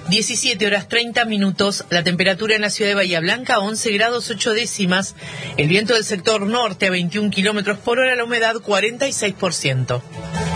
17 horas 30 minutos, la temperatura en la ciudad de Bahía Blanca 11 grados 8 décimas, el viento del sector norte a 21 kilómetros por hora, la humedad 46%.